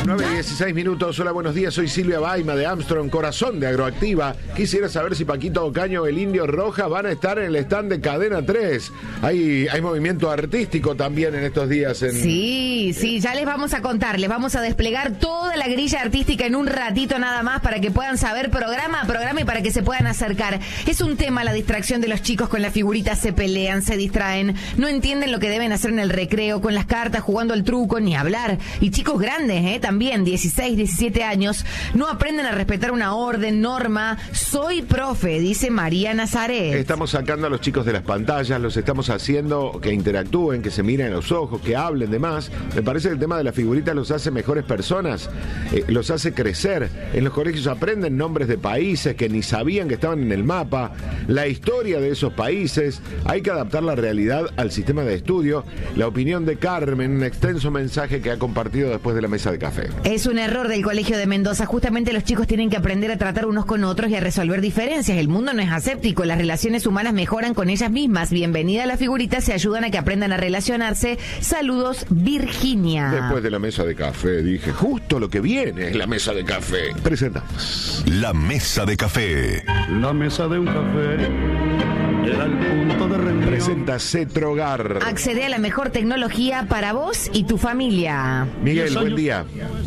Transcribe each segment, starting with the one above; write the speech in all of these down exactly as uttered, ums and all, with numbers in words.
nueve y dieciséis minutos. Hola, buenos días. Soy Silvia Baima de Armstrong, corazón de Agroactiva. Quisiera saber si Paquito Ocaño, el Indio Rojas van a estar en el stand de Cadena tres. Hay, hay movimiento artístico también en estos días. En... Sí, sí, ya les vamos a contar. Les vamos a desplegar toda la grilla artística en un ratito nada más para que puedan saber programa a programa y para que se puedan acercar. Es un tema la distracción de los chicos con las figuritas. Se pelean, se distraen, no entienden lo que deben hacer en el recreo, con las cartas, jugando al truco, ni hablar. Y chicos grandes, ¿eh? También, dieciséis, diecisiete años, no aprenden a respetar una orden, norma. Soy profe, dice María Nazaret. Estamos sacando a los chicos de las pantallas, los estamos haciendo que interactúen, que se miren a los ojos, que hablen de más. Me parece que el tema de las figuritas los hace mejores personas, eh, los hace crecer. En los colegios aprenden nombres de países que ni sabían que estaban en el mapa, la historia de esos países. Hay que adaptar la realidad al sistema de estudio. La opinión de Carmen, un extenso mensaje que ha compartido después de la mesa de café. Es un error del Colegio de Mendoza. Justamente los chicos tienen que aprender a tratar unos con otros y a resolver diferencias. El mundo no es aséptico, las relaciones humanas mejoran con ellas mismas. Bienvenida a las figuritas, se ayudan a que aprendan a relacionarse. Saludos, Virginia. Después de la mesa de café, dije, justo lo que viene es la mesa de café. Presentamos. La mesa de café. La mesa de un café era el punto de reunión. Presenta Cetrogar. Accede a la mejor tecnología para vos y tu familia. Miguel, buen día.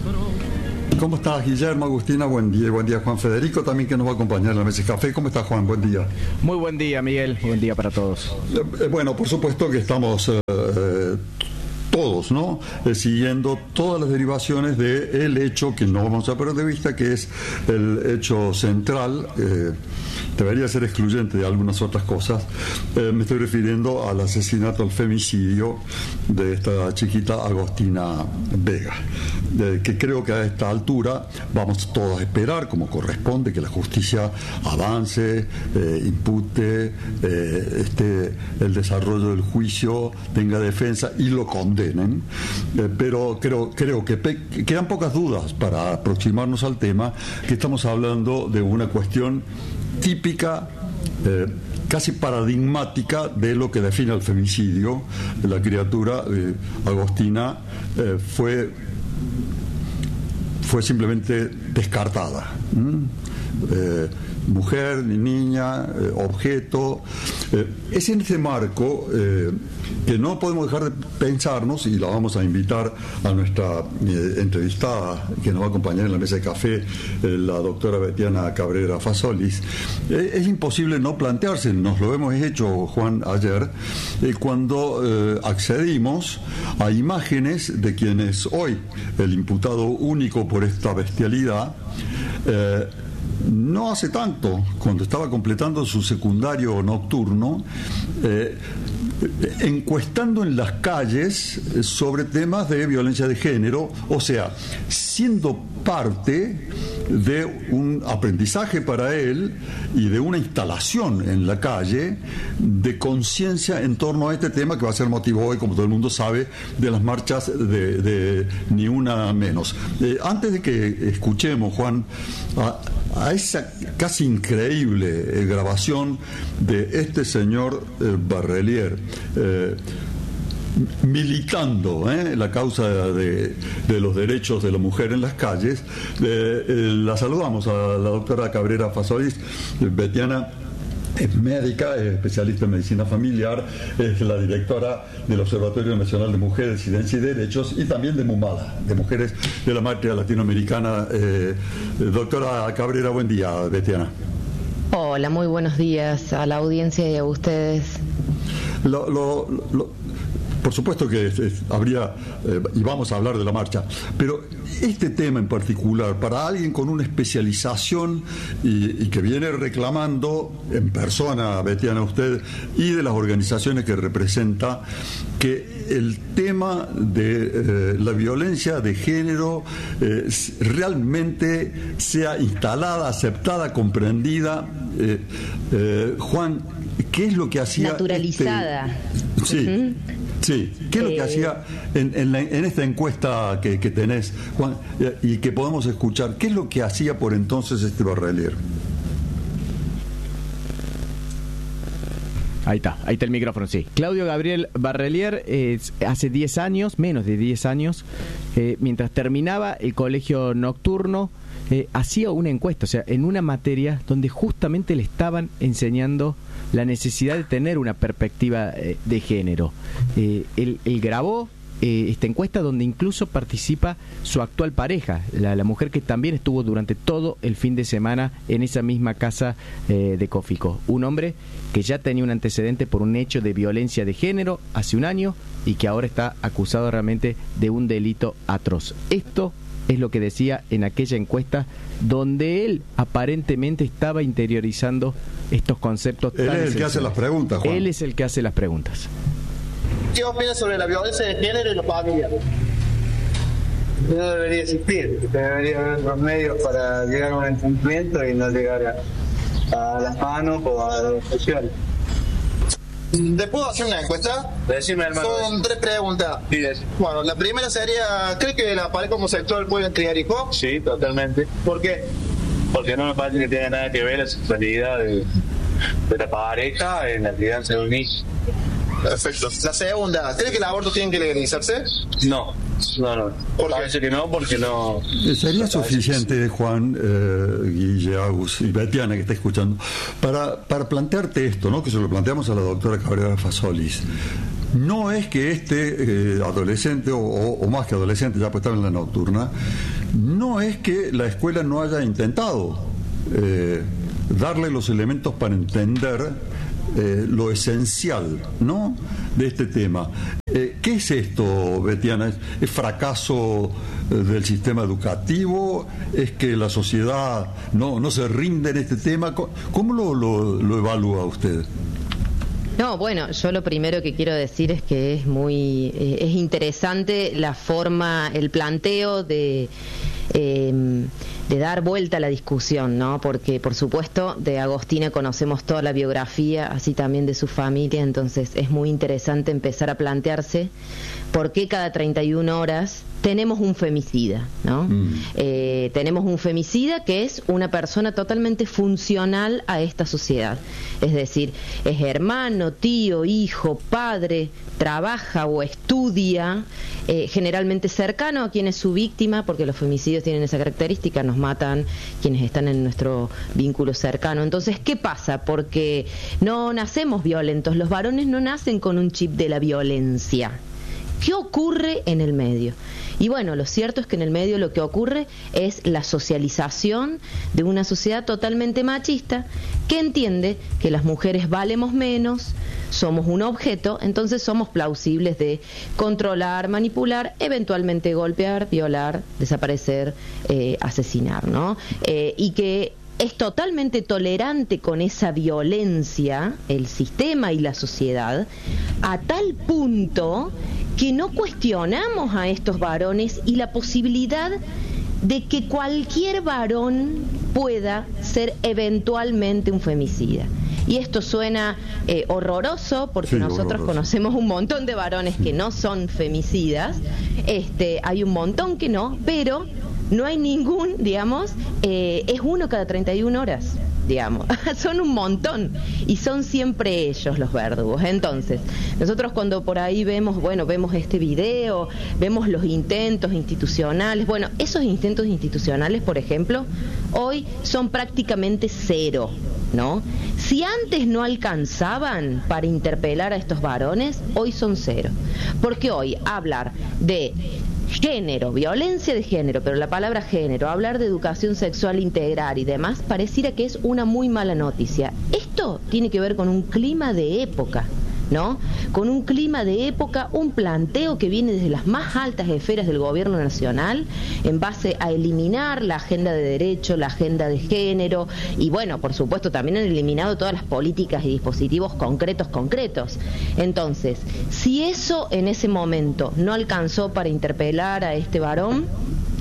¿Cómo estás, Guillermo, Agustina? Buen día. Buen día, Juan Federico, también que nos va a acompañar en la mesa de café. ¿Cómo estás, Juan? Buen día. Muy buen día, Miguel. Buen día para todos. Eh, bueno, por supuesto que estamos eh, todos, ¿no? Eh, siguiendo todas las derivaciones del hecho que no vamos a perder de vista, que es el hecho central. Eh, debería ser excluyente de algunas otras cosas. Eh, me estoy refiriendo al asesinato, al femicidio de esta chiquita Agostina Vega, de, que creo que a esta altura vamos todos a esperar, como corresponde, que la justicia avance, eh, impute, eh, este, el desarrollo del juicio tenga defensa y lo condenen. Eh, pero creo, creo que pe- quedan pocas dudas para aproximarnos al tema, que estamos hablando de una cuestión típica, eh, casi paradigmática de lo que define el femicidio. La criatura eh, Agostina eh, fue fue simplemente descartada. ¿Mm? Eh, mujer, niña, eh, objeto. Eh, es en este marco eh, que no podemos dejar de pensarnos, y la vamos a invitar a nuestra eh, entrevistada que nos va a acompañar en la mesa de café, eh, la doctora Betiana Cabrera Fasolis. Eh, es imposible no plantearse, nos lo hemos hecho, Juan, ayer, eh, cuando eh, accedimos a imágenes de quienes hoy, el imputado único por esta bestialidad, eh, no hace tanto, cuando estaba completando su secundario nocturno, eh, encuestando en las calles sobre temas de violencia de género, o sea, siendo parte de un aprendizaje para él y de una instalación en la calle de conciencia en torno a este tema, que va a ser motivo hoy, como todo el mundo sabe, de las marchas de, de Ni Una Menos. Eh, antes de que escuchemos, Juan, a, a esa casi increíble eh, grabación de este señor eh, Barrelier, eh, militando eh, la causa de, de los derechos de la mujer en las calles, eh, eh, la saludamos a la doctora Cabrera Fasolis. Betiana es médica, es especialista en medicina familiar, es la directora del Observatorio Nacional de Mujeres, Disidencia y Derechos, y también de MUMALA, de Mujeres de la Matria Latinoamericana. Eh, doctora Cabrera, buen día. Betiana. Hola, muy buenos días a la audiencia y a ustedes. Lo, lo, lo, por supuesto que es, es, habría, eh, y vamos a hablar de la marcha, pero este tema en particular, para alguien con una especialización y, y que viene reclamando en persona, Betiana, usted, y de las organizaciones que representa, que el tema de eh, la violencia de género eh, realmente sea instalada, aceptada, comprendida. Eh, eh, Juan, ¿qué es lo que hacía? Naturalizada. Este... Sí. Uh-huh. Sí, ¿qué es lo que eh... hacía en, en, la, en esta encuesta que, que tenés, Juan, y que podemos escuchar? ¿Qué es lo que hacía por entonces este Barrelier? Ahí está, ahí está el micrófono, sí. Claudio Gabriel Barrelier, eh, hace diez años, menos de diez años, eh, mientras terminaba el colegio nocturno, eh, hacía una encuesta, o sea, en una materia donde justamente le estaban enseñando la necesidad de tener una perspectiva eh, de género. Eh, él, él grabó eh, esta encuesta donde incluso participa su actual pareja, la, la mujer que también estuvo durante todo el fin de semana en esa misma casa eh, de Cofico. Un hombre que ya tenía un antecedente por un hecho de violencia de género hace un año y que ahora está acusado realmente de un delito atroz. Esto es lo que decía en aquella encuesta donde él aparentemente estaba interiorizando estos conceptos. Él es el que hace las preguntas, Juan. Él es el que hace las preguntas. ¿Qué opinas sobre la violencia de género y la familia? No debería existir, debería haber los medios para llegar a un entendimiento y no llegar a, a las manos o a las expresiones. ¿Te puedo hacer una encuesta? Decime, hermano. Son tres preguntas. Sí, es. Bueno, la primera sería, ¿cree que la pareja homosexual puede criar hijos? Sí, totalmente. ¿Por qué? Porque no me parece que tenga nada que ver la sexualidad de, de la pareja en la crianza de un hijo. Perfecto. La segunda, ¿cree que el aborto tiene que legalizarse? No, no, no. ¿Por qué? Parece que no, porque no... ¿Sería suficiente, Juan, eh, Guille, Agus y Betiana, que está escuchando, para, para plantearte esto, ¿no? Que se lo planteamos a la doctora Cabrera Fasolis? No es que este eh, adolescente, o, o, o más que adolescente, ya pues estaba en la nocturna, no es que la escuela no haya intentado eh, darle los elementos para entender Eh, lo esencial, ¿no?, de este tema. Eh, ¿Qué es esto, Betiana? ¿Es, es fracaso eh, del sistema educativo? ¿Es que la sociedad no, no se rinde en este tema? ¿Cómo, cómo lo, lo, lo evalúa usted? No, bueno, yo lo primero que quiero decir es que es muy eh, es interesante la forma, el planteo de eh, de dar vuelta a la discusión, ¿no? Porque, por supuesto, de Agostina conocemos toda la biografía, así también de su familia, entonces es muy interesante empezar a plantearse por qué cada treinta y una horas tenemos un femicida, ¿no? Mm. Eh, tenemos un femicida que es una persona totalmente funcional a esta sociedad, es decir, es hermano, tío, hijo, padre, trabaja o estudia, eh, generalmente cercano a quien es su víctima, porque los femicidios tienen esa característica, nos matan quienes están en nuestro vínculo cercano. Entonces, ¿qué pasa? Porque no nacemos violentos, los varones no nacen con un chip de la violencia. ¿Qué ocurre en el medio? Y bueno, lo cierto es que en el medio lo que ocurre es la socialización de una sociedad totalmente machista que entiende que las mujeres valemos menos, somos un objeto, entonces somos plausibles de controlar, manipular, eventualmente golpear, violar, desaparecer, eh, asesinar, ¿no? Eh, y que es totalmente tolerante con esa violencia, el sistema y la sociedad, a tal punto que no cuestionamos a estos varones y la posibilidad de que cualquier varón pueda ser eventualmente un femicida. Y esto suena eh, horroroso, porque sí, nosotros horroroso. Conocemos un montón de varones que no son femicidas, este, hay un montón que no, pero no hay ningún, digamos, eh, es uno cada treinta y una horas, digamos, son un montón, y son siempre ellos los verdugos. Entonces, nosotros cuando por ahí vemos, bueno, vemos este video, vemos los intentos institucionales, bueno, esos intentos institucionales, por ejemplo, hoy son prácticamente cero, ¿no? Si antes no alcanzaban para interpelar a estos varones, hoy son cero, porque hoy hablar de género, violencia de género, pero la palabra género, hablar de educación sexual integral y demás, pareciera que es una muy mala noticia. Esto tiene que ver con un clima de época, ¿no? Con un clima de época, un planteo que viene desde las más altas esferas del gobierno nacional en base a eliminar la agenda de derecho, la agenda de género y bueno, por supuesto también han eliminado todas las políticas y dispositivos concretos concretos. Entonces, si eso en ese momento no alcanzó para interpelar a este varón,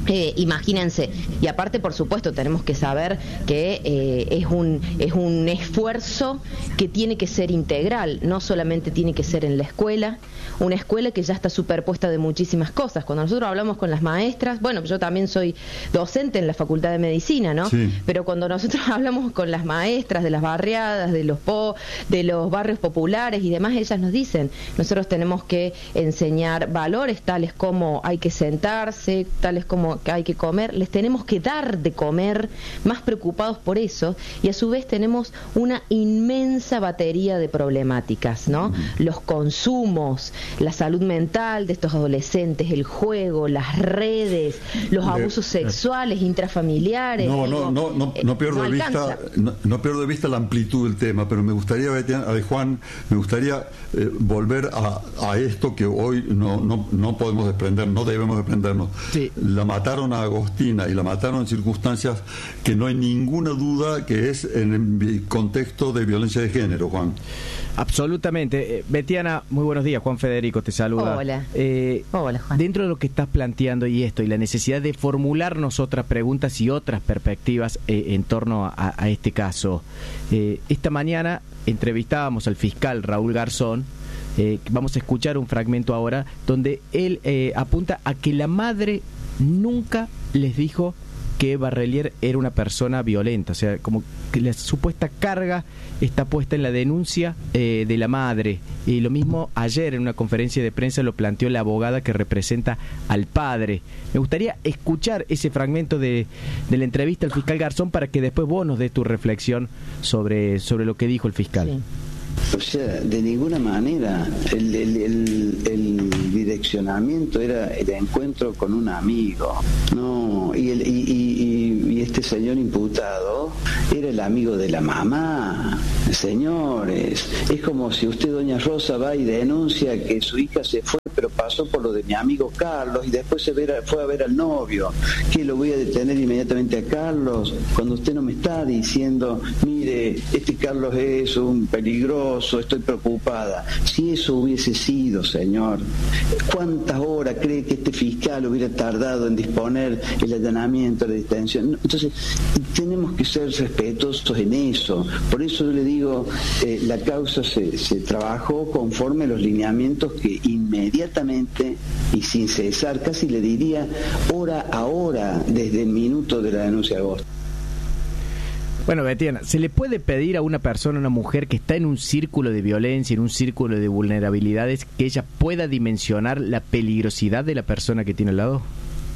Eh, imagínense, y aparte por supuesto tenemos que saber que eh, es un es un esfuerzo que tiene que ser integral, no solamente tiene que ser en la escuela, una escuela que ya está superpuesta de muchísimas cosas. Cuando nosotros hablamos con las maestras, bueno, yo también soy docente en la Facultad de Medicina, ¿no? Sí. Pero cuando nosotros hablamos con las maestras de las barriadas, de los po, de los barrios populares y demás, ellas nos dicen, nosotros tenemos que enseñar valores tales como hay que sentarse, tales como que hay que comer, les tenemos que dar de comer, más preocupados por eso, y a su vez tenemos una inmensa batería de problemáticas, ¿no? Mm. Los consumos, la salud mental de estos adolescentes, el juego, las redes, los abusos sexuales, intrafamiliares. No, no, no, no, no pierdo no de vista, no, no pierdo de vista la amplitud del tema, pero me gustaría, a Juan, me gustaría eh, volver a, a esto que hoy no, no, no podemos desprender, no debemos desprendernos. Sí. La mataron a Agostina y la mataron en circunstancias que no hay ninguna duda que es en el contexto de violencia de género, Juan. Absolutamente. Eh, Betiana, muy buenos días. Juan Federico te saluda. Hola. Eh, Hola, Juan. Dentro de lo que estás planteando y esto, y la necesidad de formularnos otras preguntas y otras perspectivas eh, en torno a, a este caso, eh, esta mañana entrevistábamos al fiscal Raúl Garzón. Eh, vamos a escuchar un fragmento ahora donde él eh, apunta a que la madre nunca les dijo que Barrelier era una persona violenta, o sea, como que la supuesta carga está puesta en la denuncia eh, de la madre. Y lo mismo ayer en una conferencia de prensa lo planteó la abogada que representa al padre. Me gustaría escuchar ese fragmento de, de la entrevista al fiscal Garzón para que después vos nos des tu reflexión sobre, sobre lo que dijo el fiscal. Sí. O sea, de ninguna manera el, el, el, el direccionamiento era el encuentro con un amigo, no, y, el, y, y, y este señor imputado era el amigo de la mamá. Señores, es como si usted, doña Rosa, va y denuncia que su hija se fue, pero pasó por lo de mi amigo Carlos y después se ve, fue a ver al novio. ¿Qué, lo voy a detener inmediatamente a Carlos? Cuando usted no me está diciendo, mire, este Carlos es un peligroso, estoy preocupada. Si eso hubiese sido, señor, ¿cuántas horas cree que este fiscal hubiera tardado en disponer el allanamiento, la detención? Entonces, tenemos que ser respetuosos en eso. Por eso yo le digo, eh, la causa se, se trabajó conforme a los lineamientos que inmediatamente y sin cesar, casi le diría hora a hora, desde el minuto de la denuncia de agosto. Bueno, Betiana, ¿se le puede pedir a una persona, a una mujer que está en un círculo de violencia, en un círculo de vulnerabilidades, que ella pueda dimensionar la peligrosidad de la persona que tiene al lado?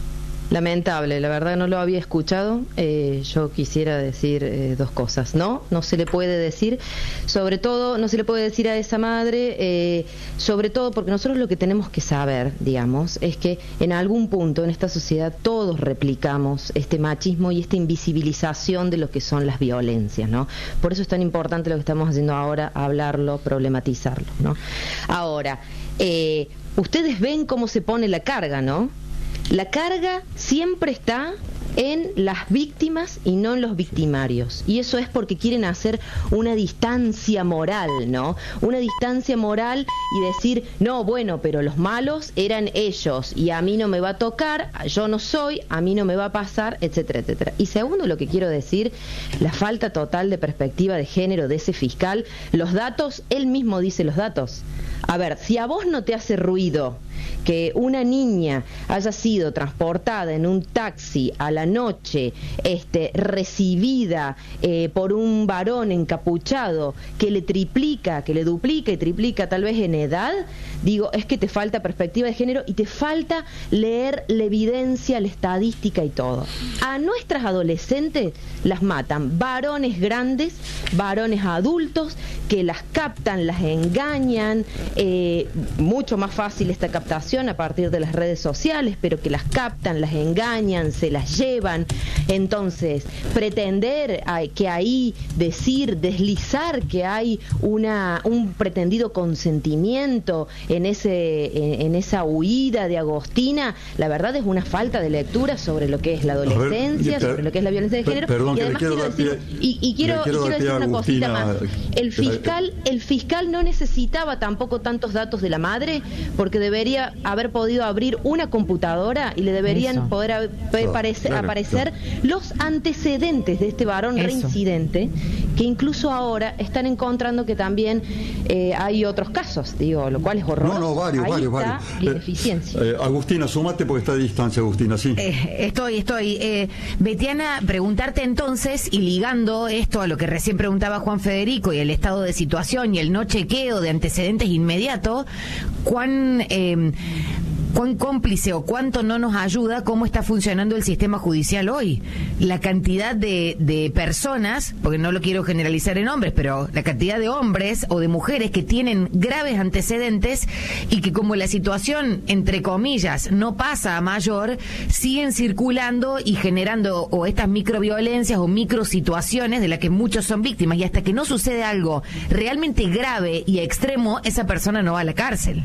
Lamentable, la verdad no lo había escuchado. Eh, yo quisiera decir eh, dos cosas. No, no se le puede decir, sobre todo no se le puede decir a esa madre, eh, sobre todo porque nosotros lo que tenemos que saber, digamos, es que en algún punto en esta sociedad todos replicamos este machismo y esta invisibilización de lo que son las violencias, ¿no? Por eso es tan importante lo que estamos haciendo ahora, hablarlo, problematizarlo, ¿no? Ahora, eh, ustedes ven cómo se pone la carga, ¿no? La carga siempre está en las víctimas y no en los victimarios, y eso es porque quieren hacer una distancia moral, ¿no? Una distancia moral y decir, no, bueno, pero los malos eran ellos y a mí no me va a tocar, yo no soy, a mí no me va a pasar, etcétera, etcétera. Y segundo, lo que quiero decir, la falta total de perspectiva de género de ese fiscal. Los datos, él mismo dice los datos. A ver, si a vos no te hace ruido que una niña haya sido transportada en un taxi a la noche, este, recibida eh, por un varón encapuchado que le triplica, que le duplica y triplica tal vez en edad, digo, es que te falta perspectiva de género y te falta leer la evidencia, la estadística y todo. A nuestras adolescentes las matan varones grandes, varones adultos que las captan, las engañan, eh, mucho más fácil esta captación a partir de las redes sociales, pero que las captan, las engañan, se las llevan. Entonces, pretender que ahí, decir, deslizar que hay una un pretendido consentimiento en ese en, en esa huida de Agostina, la verdad es una falta de lectura sobre lo que es la adolescencia, ver, sobre lo que es la violencia de género. Perdón, y además quiero quiero decir, y, y quiero, quiero, quiero decir una Agustina, cosita más. El fiscal, el fiscal no necesitaba tampoco tantos datos de la madre, porque debería debería haber podido abrir una computadora y le deberían Eso. poder haber- Claro, aparecer, claro, aparecer los antecedentes de este varón Eso. reincidente, que incluso ahora están encontrando que también eh, hay otros casos, digo, lo cual es horroroso. No, no, varios, Ahí varios, está varios. la Eh, ineficiencia. eh, Agustina, sumate porque está a distancia, Agustina, sí. Eh, estoy, estoy. Eh, Betiana, preguntarte entonces, y ligando esto a lo que recién preguntaba Juan Federico y el estado de situación y el no chequeo de antecedentes inmediato, ¿cuán... Eh, cuán cómplice o cuánto no nos ayuda cómo está funcionando el sistema judicial hoy? La cantidad de, de personas, porque no lo quiero generalizar en hombres, pero la cantidad de hombres o de mujeres que tienen graves antecedentes y que como la situación, entre comillas, no pasa a mayor, siguen circulando y generando o estas microviolencias o microsituaciones de las que muchos son víctimas, y hasta que no sucede algo realmente grave y extremo, esa persona no va a la cárcel.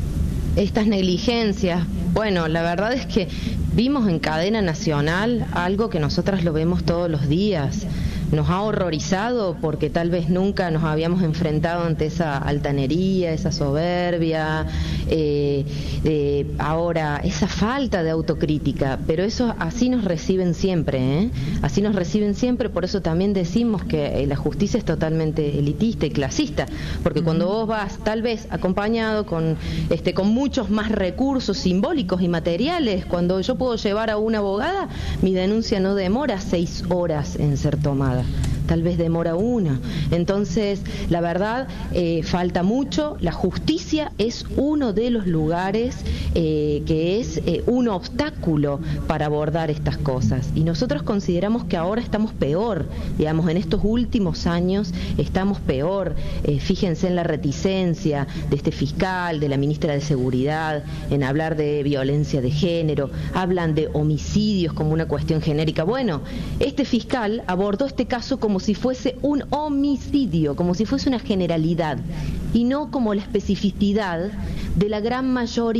Estas negligencias, bueno, la verdad es que vimos en cadena nacional algo que nosotras lo vemos todos los días. Nos ha horrorizado porque tal vez nunca nos habíamos enfrentado ante esa altanería, esa soberbia, eh, eh, ahora esa falta de autocrítica, pero eso así nos reciben siempre, ¿eh? Así nos reciben siempre, por eso también decimos que eh, la justicia es totalmente elitista y clasista, porque cuando vos vas tal vez acompañado con, este, con muchos más recursos simbólicos y materiales, cuando yo puedo llevar a una abogada, mi denuncia no demora seis horas en ser tomada. Tal vez demora una. Entonces, la verdad, eh, falta mucho. La justicia es uno de los lugares eh, que es eh, un obstáculo para abordar estas cosas. Y nosotros consideramos que ahora estamos peor. Digamos, en estos últimos años estamos peor. Eh, fíjense en la reticencia de este fiscal, de la ministra de Seguridad, en hablar de violencia de género. Hablan de homicidios como una cuestión genérica. Bueno, este fiscal abordó este caso como si fuese un homicidio, como si fuese una generalidad, y no como la especificidad de la gran mayoría